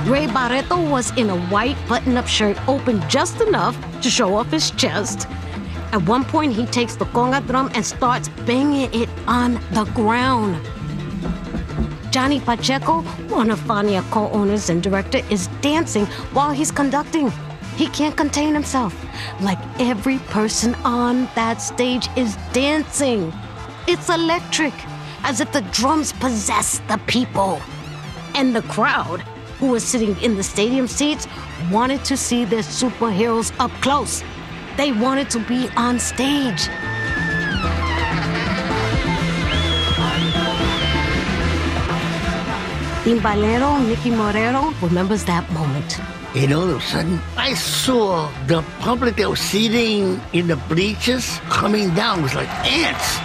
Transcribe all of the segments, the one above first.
Ray Barreto was in a white button-up shirt open just enough to show off his chest. At one point, he takes the conga drum and starts banging it on the ground. Johnny Pacheco, one of Fania co-owners and director, is dancing while he's conducting. He can't contain himself. Like every person on that stage is dancing. It's electric, as if the drums possess the people. And the crowd, who was sitting in the stadium seats, wanted to see their superheroes up close. They wanted to be on stage. Timbalero Nicky Morero remembers that moment. And all of a sudden, I saw the public that was sitting in the bleachers coming down. It was like ants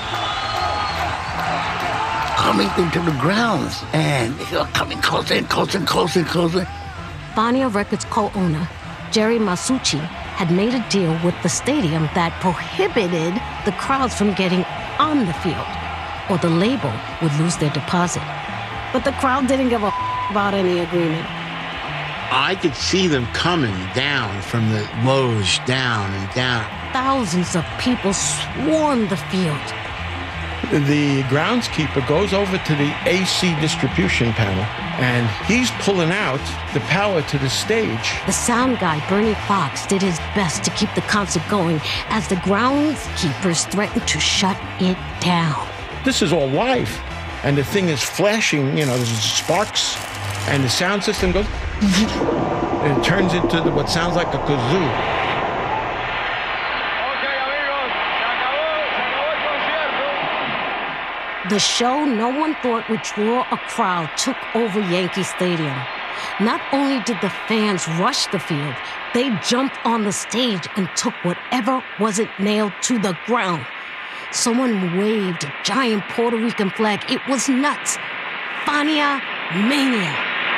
coming into the grounds. And they were coming closer and closer and closer and closer. Fania Records co-owner Jerry Masucci had made a deal with the stadium that prohibited the crowds from getting on the field, or the label would lose their deposit. But the crowd didn't give a about any agreement. I could see them coming down from the loge, down and down. Thousands of people swarmed the field. The groundskeeper goes over to the AC distribution panel, and he's pulling out the power to the stage. The sound guy, Bernie Fox, did his best to keep the concert going as the groundskeepers threatened to shut it down. This is all live, and the thing is flashing, there's sparks, and the sound system goes, and it turns into what sounds like a kazoo. The show no one thought would draw a crowd took over Yankee Stadium. Not only did the fans rush the field, they jumped on the stage and took whatever wasn't nailed to the ground. Someone waved a giant Puerto Rican flag. It was nuts. Fania Mania.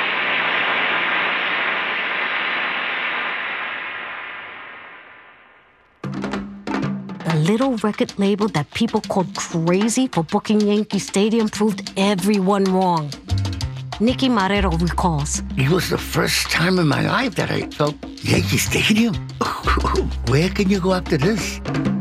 The little record label that people called crazy for booking Yankee Stadium proved everyone wrong. Nicky Marrero recalls. It was the first time in my life that I felt Yankee Stadium. Where can you go after this?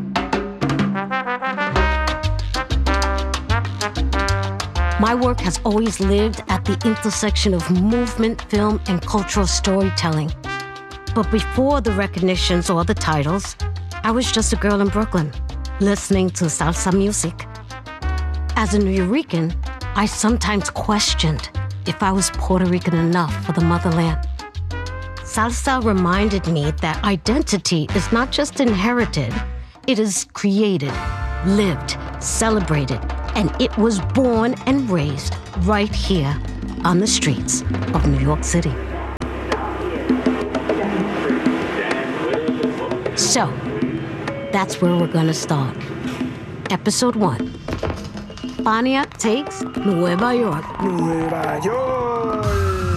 My work has always lived at the intersection of movement, film, and cultural storytelling. But before the recognitions or the titles, I was just a girl in Brooklyn, listening to salsa music. As a Nuyorican, I sometimes questioned if I was Puerto Rican enough for the motherland. Salsa reminded me that identity is not just inherited, it is created, lived, celebrated, and it was born and raised right here on the streets of New York City. So, that's where we're gonna start. Episode 1. Fania takes Nueva York. Nueva York!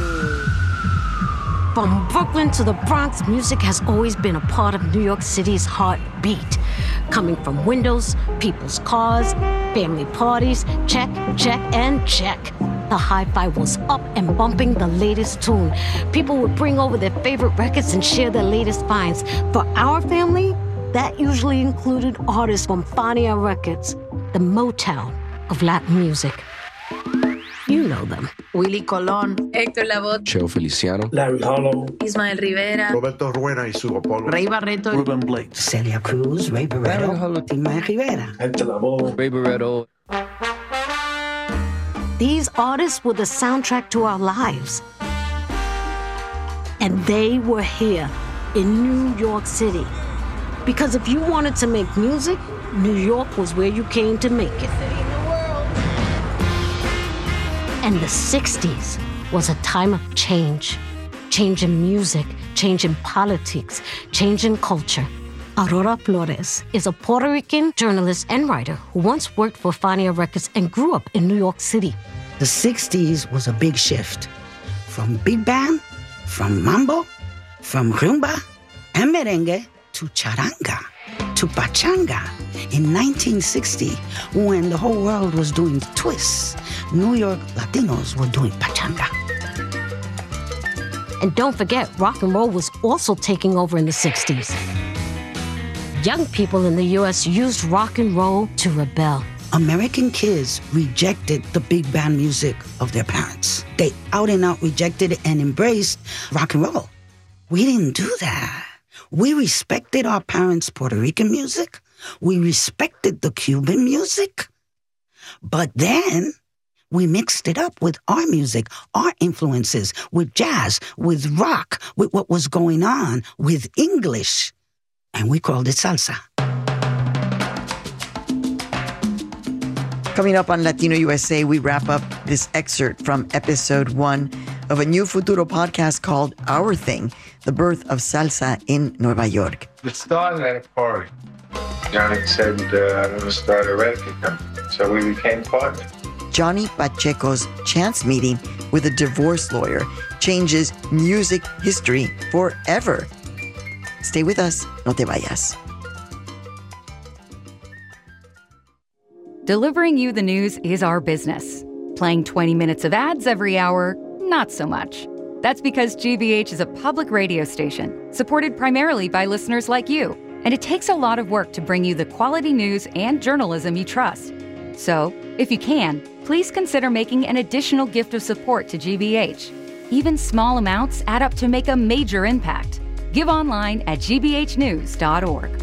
From Brooklyn to the Bronx, music has always been a part of New York City's heartbeat. Coming from windows, people's cars, family parties, check, check, and check. The hi-fi was up and bumping the latest tune. People would bring over their favorite records and share their latest finds. For our family, that usually included artists from Fania Records, the Motown of Latin music. You know them. Willy Colón, Héctor Lavoe, Cheo Feliciano, Larry Hollow, Ismael Rivera, Roberto Rueda y su Apolo, Ray Barreto, Ruben Blades, Celia Cruz, Ray Barreto, Ismael Rivera, Héctor Lavoe, Ray Barreto. These artists were the soundtrack to our lives. And they were here in New York City. Because if you wanted to make music, New York was where you came to make it. And the 60s was a time of change. Change in music, change in politics, change in culture. Aurora Flores is a Puerto Rican journalist and writer who once worked for Fania Records and grew up in New York City. The 60s was a big shift. From big band, from mambo, from rumba and merengue to charanga, to pachanga. In 1960, when the whole world was doing twists, New York Latinos were doing pachanga. And don't forget, rock and roll was also taking over in the 60s. Young people in the U.S. used rock and roll to rebel. American kids rejected the big band music of their parents. They out and out rejected and embraced rock and roll. We didn't do that. We respected our parents' Puerto Rican music. We respected the Cuban music. But then we mixed it up with our music, our influences, with jazz, with rock, with what was going on, with English. And we called it salsa. Coming up on Latino USA, we wrap up this excerpt from episode 1 of a new Futuro podcast called Our Thing, the birth of salsa in Nueva York. It started at a party. Johnny said, I'm going to start a record company. So we became partners. Johnny Pacheco's chance meeting with a divorce lawyer changes music history forever. Stay with us, no te vayas. Delivering you the news is our business. Playing 20 minutes of ads every hour, not so much. That's because GBH is a public radio station supported primarily by listeners like you. And it takes a lot of work to bring you the quality news and journalism you trust. So, if you can, please consider making an additional gift of support to GBH. Even small amounts add up to make a major impact. Give online at gbhnews.org.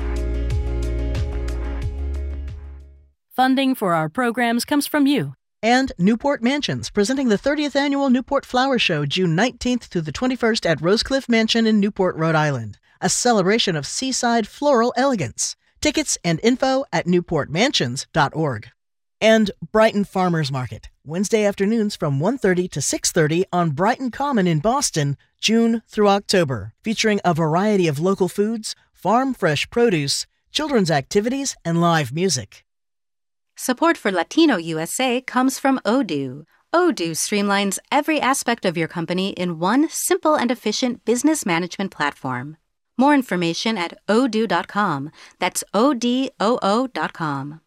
Funding for our programs comes from you. And Newport Mansions, presenting the 30th Annual Newport Flower Show, June 19th through the 21st at Rosecliff Mansion in Newport, Rhode Island. A celebration of seaside floral elegance. Tickets and info at newportmansions.org. And Brighton Farmers Market, Wednesday afternoons from 1:30 to 6:30 on Brighton Common in Boston, June through October, featuring a variety of local foods, farm fresh produce, children's activities, and live music. Support for Latino USA comes from Odoo. Odoo streamlines every aspect of your company in one simple and efficient business management platform. More information at odoo.com. That's ODOO.com.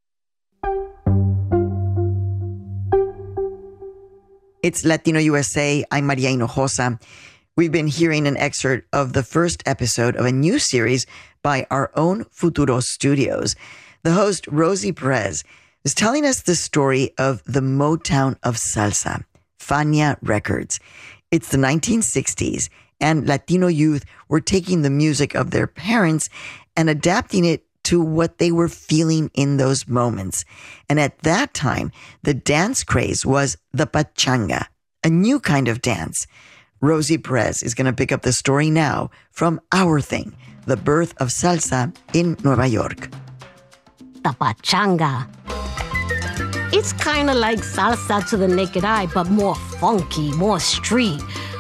It's Latino USA. I'm Maria Hinojosa. We've been hearing an excerpt of the first episode of a new series by our own Futuro Studios. The host, Rosie Perez, is telling us the story of the Motown of salsa, Fania Records. It's the 1960s, and Latino youth were taking the music of their parents and adapting it to what they were feeling in those moments. And at that time, the dance craze was the pachanga, a new kind of dance. Rosie Perez is going to pick up the story now from Our Thing, the birth of salsa in Nueva York. The pachanga. It's kind of like salsa to the naked eye, but more funky, more street.